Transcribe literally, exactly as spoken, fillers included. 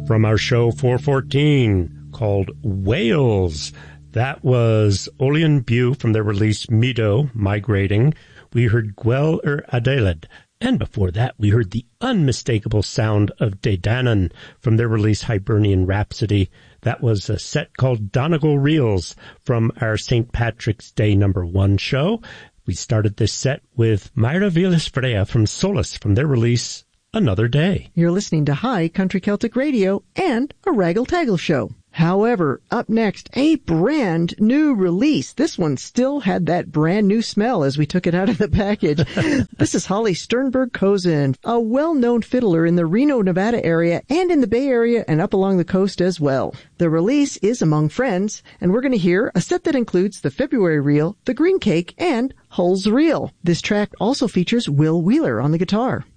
From our show four fourteen called Whales, that was Olean Bew from their release Mido, Migrating. We heard Gwell er Adeled. And before that, we heard the unmistakable sound of Dedanan from their release Hibernian Rhapsody. That was a set called Donegal Reels from our Saint Patrick's Day number one show. We started this set with Myra Vilas Freya from Solus from their release Another Day. You're listening to High Country Celtic Radio and a Raggle Taggle show. However, up next, a brand new release. This one still had that brand new smell as we took it out of the package. This is Holly Sternberg-Kozin, a well-known fiddler in the Reno, Nevada area and in the Bay Area and up along the coast as well. The release is Among Friends, and we're going to hear a set that includes the February Reel, the Green Cake, and Hull's Reel. This track also features Will Wheeler on the guitar.